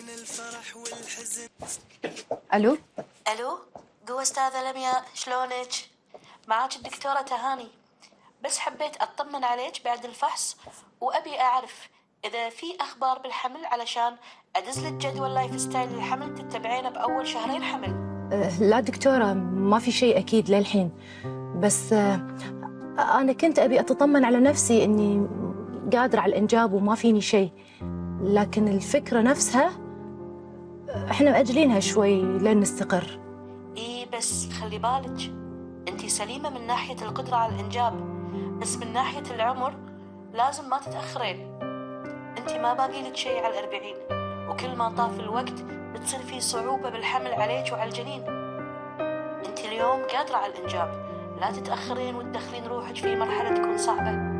الو. الو، قوة استاذة لمياء، شلونك؟ معاك الدكتورة تهاني. بس حبيت اطمن عليك بعد الفحص، وابي اعرف اذا في اخبار بالحمل علشان ادز لك جدول لايف ستايل للحمل تتبعينه باول شهرين حمل. لا دكتورة، ما في شيء أكيد للحين، بس أنا كنت أبي أتطمن على نفسي إني قادرة على الإنجاب وما فيني شيء، لكن الفكرة نفسها إحنا مأجلينها شوي لين نستقر. بس خلي بالك، انتي سليمة من ناحية القدرة على الانجاب، بس من ناحية العمر لازم ما تتأخرين. انتي ما باقي لك شيء على 40، وكل ما طاف الوقت بتصير في صعوبة بالحمل عليك وعلى الجنين. انتي اليوم قادرة على الانجاب، لا تتأخرين وتدخلين روحك في مرحلة تكون صعبة.